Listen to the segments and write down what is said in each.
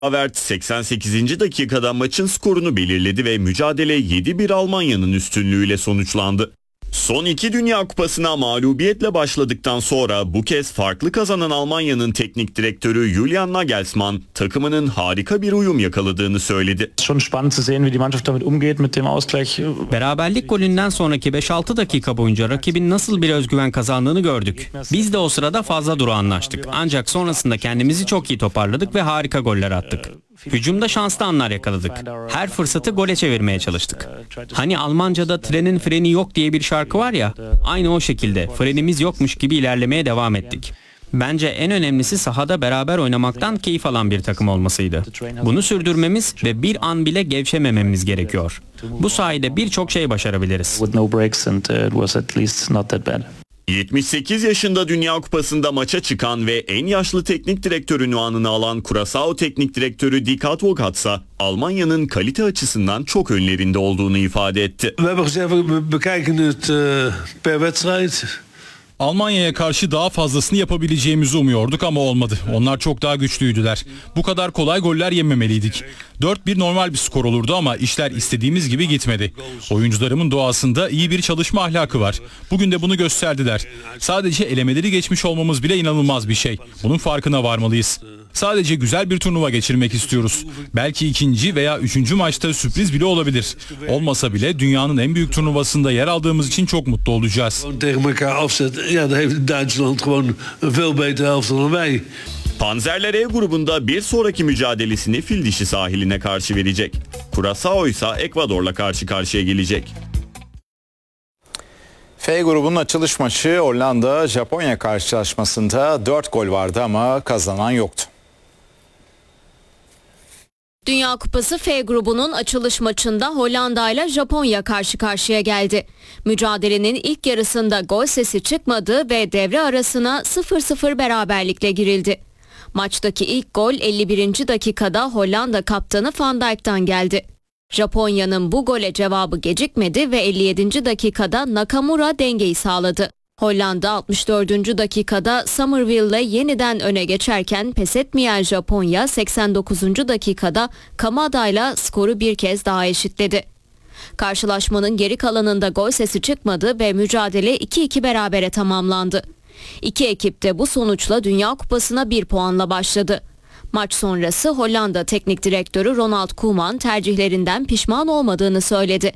Havertz 88. dakikada maçın skorunu belirledi ve mücadele 7-1 Almanya'nın üstünlüğüyle sonuçlandı. Son 2 Dünya Kupası'na mağlubiyetle başladıktan sonra bu kez farklı kazanan Almanya'nın teknik direktörü Julian Nagelsmann takımının harika bir uyum yakaladığını söyledi. Beraberlik golünden sonraki 5-6 dakika boyunca rakibin nasıl bir özgüven kazandığını gördük. Biz de o sırada fazla duru anlaştık. Ancak sonrasında kendimizi çok iyi toparladık ve harika goller attık. Hücumda şanslı anlar yakaladık. Her fırsatı gole çevirmeye çalıştık. Hani Almanca'da trenin freni yok diye bir şarkı var ya, aynı o şekilde frenimiz yokmuş gibi ilerlemeye devam ettik. Bence en önemlisi sahada beraber oynamaktan keyif alan bir takım olmasıydı. Bunu sürdürmemiz ve bir an bile gevşemememiz gerekiyor. Bu sayede birçok şey başarabiliriz. 78 yaşında Dünya Kupası'nda maça çıkan ve en yaşlı teknik direktör ünvanını alan Curaçao teknik direktörü Dick Advocaat ise Almanya'nın kalite açısından çok önlerinde olduğunu ifade etti. Almanya'ya karşı daha fazlasını yapabileceğimizi umuyorduk ama olmadı. Onlar çok daha güçlüydüler. Bu kadar kolay goller yememeliydik. 4-1 normal bir skor olurdu ama işler istediğimiz gibi gitmedi. Oyuncularımın doğasında iyi bir çalışma ahlakı var. Bugün de bunu gösterdiler. Sadece elemeleri geçmiş olmamız bile inanılmaz bir şey. Bunun farkına varmalıyız. Sadece güzel bir turnuva geçirmek istiyoruz. Belki 2. veya 3. maçta sürpriz bile olabilir. Olmasa bile dünyanın en büyük turnuvasında yer aldığımız için çok mutlu olacağız. Panzerler E grubunda bir sonraki mücadelesini Fil Dişi sahiline karşı verecek. Curaçao ise Ekvador'la karşı karşıya gelecek. F grubunun açılış maçı Hollanda-Japonya karşılaşmasında 4 gol vardı ama kazanan yoktu. Dünya Kupası F grubunun açılış maçında Hollanda ile Japonya karşı karşıya geldi. Mücadelenin ilk yarısında gol sesi çıkmadı ve devre arasına 0-0 beraberlikle girildi. Maçtaki ilk gol 51. dakikada Hollanda kaptanı Van Dijk'tan geldi. Japonya'nın bu gole cevabı gecikmedi ve 57. dakikada Nakamura dengeyi sağladı. Hollanda 64. dakikada Somerville'le yeniden öne geçerken pes etmeyen Japonya 89. dakikada Kamada'yla skoru bir kez daha eşitledi. Karşılaşmanın geri kalanında gol sesi çıkmadı ve mücadele 2-2 berabere tamamlandı. İki ekip de bu sonuçla Dünya Kupası'na 1 puanla başladı. Maç sonrası Hollanda teknik direktörü Ronald Koeman tercihlerinden pişman olmadığını söyledi.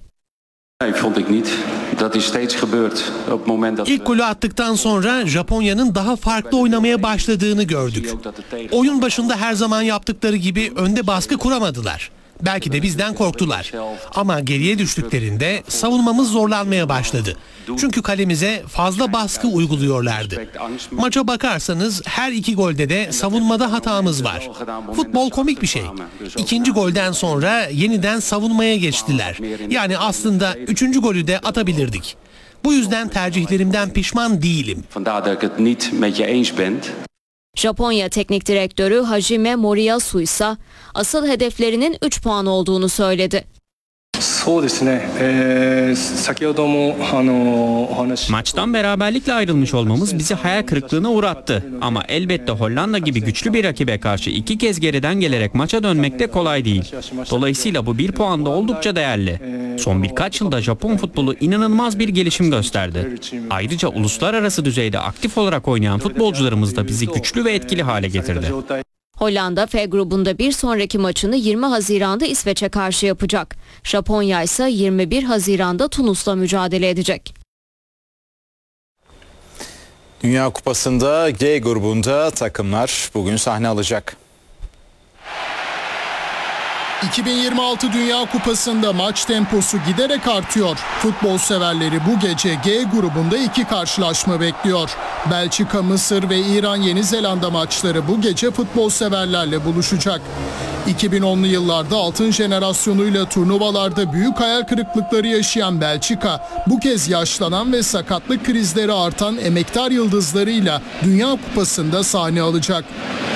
İlk golü attıktan sonra Japonya'nın daha farklı oynamaya başladığını gördük. Oyun başında her zaman yaptıkları gibi önde baskı kuramadılar. Belki de bizden korktular. Ama geriye düştüklerinde savunmamız zorlanmaya başladı. Çünkü kalemize fazla baskı uyguluyorlardı. Maça bakarsanız her 2 golde de savunmada hatamız var. Futbol komik bir şey. 2. golden sonra yeniden savunmaya geçtiler. Yani aslında 3. golü de atabilirdik. Bu yüzden tercihlerimden pişman değilim. Japonya teknik direktörü Hajime Moriyasu ise asıl hedeflerinin 3 puan olduğunu söyledi. Maçtan beraberlikle ayrılmış olmamız bizi hayal kırıklığına uğrattı. Ama elbette Hollanda gibi güçlü bir rakibe karşı 2 kez geriden gelerek maça dönmek de kolay değil. Dolayısıyla bu 1 puan da oldukça değerli. Son birkaç yılda Japon futbolu inanılmaz bir gelişim gösterdi. Ayrıca uluslararası düzeyde aktif olarak oynayan futbolcularımız da bizi güçlü ve etkili hale getirdi. Hollanda F grubunda bir sonraki maçını 20 Haziran'da İsveç'e karşı yapacak. Japonya ise 21 Haziran'da Tunus'la mücadele edecek. Dünya Kupası'nda G grubunda takımlar bugün sahne alacak. 2026 Dünya Kupası'nda maç temposu giderek artıyor. Futbol severleri bu gece G grubunda 2 karşılaşma bekliyor. Belçika, Mısır ve İran Yeni Zelanda maçları bu gece futbol severlerle buluşacak. 2010'lu yıllarda altın jenerasyonuyla turnuvalarda büyük hayal kırıklıkları yaşayan Belçika, bu kez yaşlanan ve sakatlık krizleri artan emektar yıldızlarıyla Dünya Kupası'nda sahne alacak.